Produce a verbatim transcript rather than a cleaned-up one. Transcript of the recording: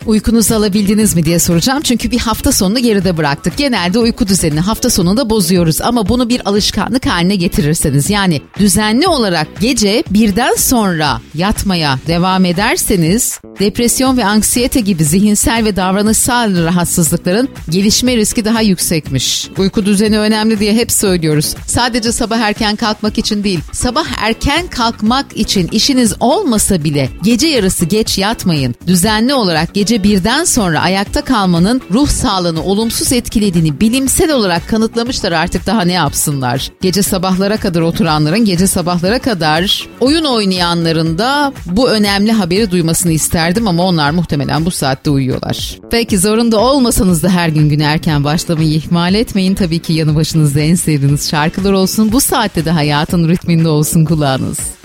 Uykunuzu alabildiniz mi diye soracağım. Çünkü bir hafta sonunu geride bıraktık. Genelde uyku düzenini hafta sonunda bozuyoruz. Ama bunu bir alışkanlık haline getirirseniz, yani düzenli olarak gece birden sonra yatmaya devam ederseniz depresyon ve anksiyete gibi zihinsel ve davranışsal rahatsızlıkların gelişme riski daha yüksekmiş. Uyku düzeni önemli diye hep söylüyoruz. Sadece sabah erken kalkmak için değil, sabah erken kalkmak için işiniz olmasa bile gece yarısı geç yatmayın. Düzenli olarak gece birden sonra ayakta kalmanın ruh sağlığını olumsuz etkilediğini bilimsel olarak kanıtlamışlar, artık daha ne yapsınlar. Gece sabahlara kadar oturanların, gece sabahlara kadar oyun oynayanların da bu önemli haberi duymasını isterdim ama onlar muhtemelen bu saatte uyuyorlar. Peki zorunda olmasanız da her gün güne erken başlamayı ihmal etmeyin. Tabii ki yanı başınızda en sevdiğiniz şarkılar olsun. Bu saatte de hayatın ritminde olsun kulağınız.